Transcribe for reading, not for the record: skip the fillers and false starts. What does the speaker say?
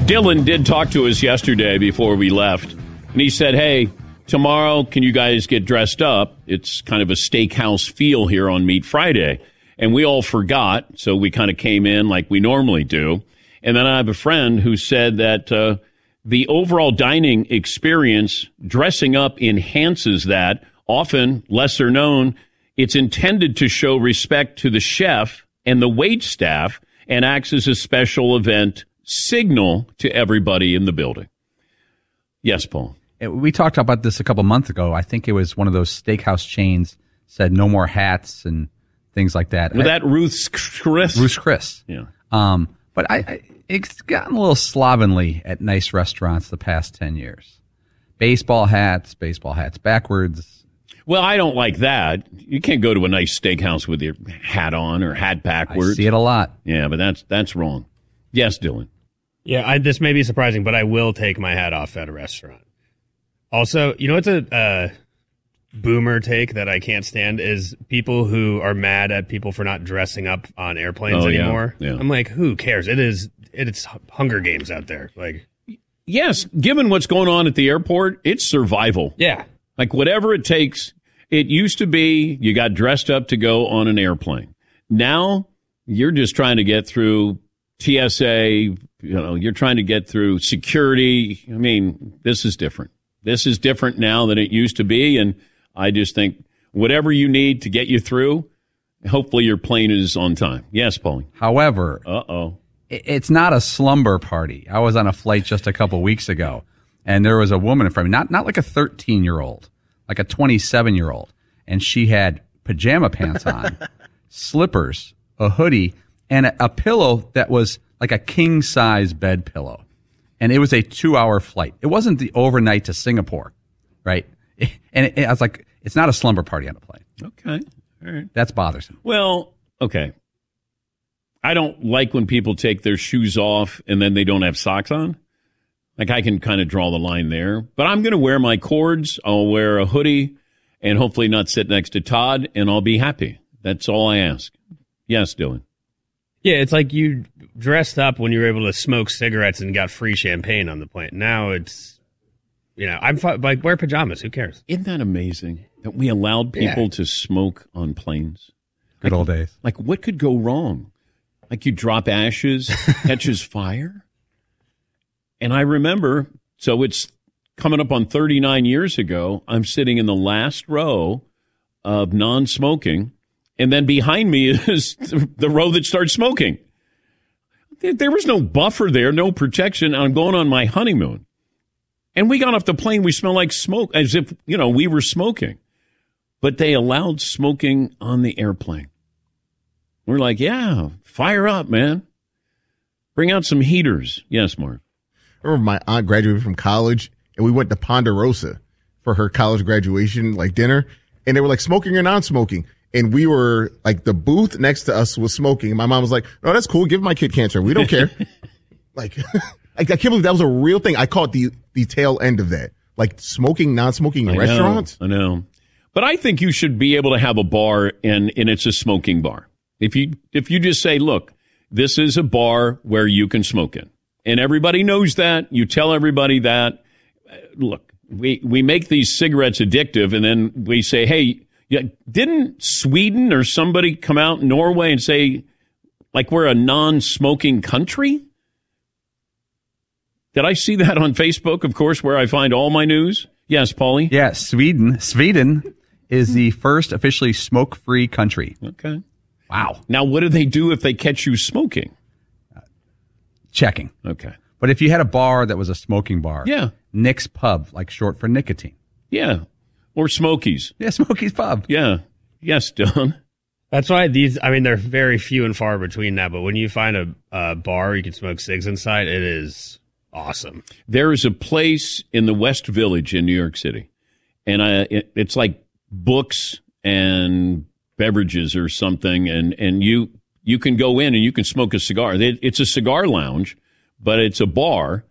Dylan did talk to us yesterday before we left, and he said, hey, tomorrow, can you guys get dressed up? It's kind of a steakhouse feel here on Meat Friday. And we all forgot, so we kind of came in like we normally do. And then I have a friend who said that the overall dining experience, dressing up enhances that. Often, lesser known, it's intended to show respect to the chef and the wait staff and acts as a special event signal to everybody in the building. Yes, Paul. We talked about this a couple months ago. I think it was one of those steakhouse chains said no more hats and things like that. Was that Ruth's Chris? Ruth's Chris. Yeah. But it's gotten a little slovenly at nice restaurants the past 10 years. Baseball hats backwards. Well, I don't like that. You can't go to a nice steakhouse with your hat on or hat backwards. I see it a lot. Yeah, but that's wrong. Yes, Dylan. Yeah, this may be surprising, but I will take my hat off at a restaurant. Also, you know what's a boomer take that I can't stand is people who are mad at people for not dressing up on airplanes anymore. Yeah. I'm like, who cares? It's Hunger Games out there. Like, yes, given what's going on at the airport, it's survival. Yeah. Like whatever it takes. It used to be you got dressed up to go on an airplane. Now you're just trying to get through TSA, you're trying to get through security. I mean, this is different. This is different now than it used to be, and I just think whatever you need to get you through, hopefully your plane is on time. Yes, Paulie. However, it's not a slumber party. I was on a flight just a couple weeks ago, and there was a woman in front of me, not like a 13-year-old, like a 27-year-old, and she had pajama pants on, slippers, a hoodie, and a pillow that was like a king-size bed pillow. And it was a 2-hour flight. It wasn't the overnight to Singapore, right? And I was like, it's not a slumber party on a plane. Okay. All right. That's bothersome. Well, okay. I don't like when people take their shoes off and then they don't have socks on. Like, I can kind of draw the line there. But I'm going to wear my cords. I'll wear a hoodie and hopefully not sit next to Todd, and I'll be happy. That's all I ask. Yes, Dylan. Yeah, it's like you dressed up when you were able to smoke cigarettes and got free champagne on the plane. Now it's, I'm like, wear pajamas. Who cares? Isn't that amazing that we allowed people to smoke on planes? Good old days. Like, what could go wrong? Like, you drop ashes, catches fire? And I remember, so it's coming up on 39 years ago, I'm sitting in the last row of non-smoking. And then behind me is the row that starts smoking. There was no buffer there, no protection. I'm going on my honeymoon. And we got off the plane, we smelled like smoke, as if, we were smoking. But they allowed smoking on the airplane. We're like, yeah, fire up, man. Bring out some heaters. Yes, Mark. I remember my aunt graduated from college, and we went to Ponderosa for her college graduation, dinner. And they were like, smoking or non-smoking? And we were like, the booth next to us was smoking. And my mom was like, "No, that's cool. Give my kid cancer. We don't care." I can't believe that was a real thing. I caught the tail end of that. Like, smoking, non-smoking in restaurants. I know. But I think you should be able to have a bar and it's a smoking bar. If you just say, look, this is a bar where you can smoke in. And everybody knows that. You tell everybody that. Look, we make these cigarettes addictive, and then we say, hey, yeah, didn't Sweden or somebody come out in Norway and say, like, we're a non-smoking country? Did I see that on Facebook, of course, where I find all my news? Yes, Paulie? Yeah, Sweden is the first officially smoke-free country. Okay. Wow. Now, what do they do if they catch you smoking? Checking. Okay. But if you had a bar that was a smoking bar. Yeah. Nick's Pub, like short for nicotine. Yeah. Or Smokies. Yeah, Smokies Pub. Yeah. Yes, Don. That's why they're very few and far between now, but when you find a bar you can smoke cigs inside, it is awesome. There is a place in the West Village in New York City, and it's like books and beverages or something, and you can go in and you can smoke a cigar. It's a cigar lounge, but it's a bar,